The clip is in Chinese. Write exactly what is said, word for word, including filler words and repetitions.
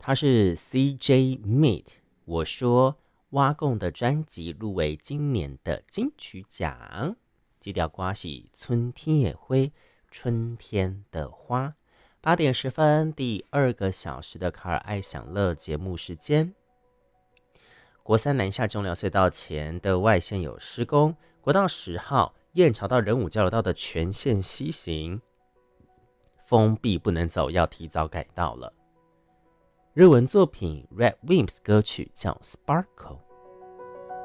他是 C J Meet。我说挖贡的专辑入围今年的金曲奖，基调歌是春天的花，春天的花。八点十分，第二个小时的卡尔爱享乐节目时间。国三南下中寮隧道前的外线有施工，国道十号燕巢到仁武交流道的全线西行封闭，不能走，要提早改道了。日文作品 Red Wimps 歌曲叫 Sparkle。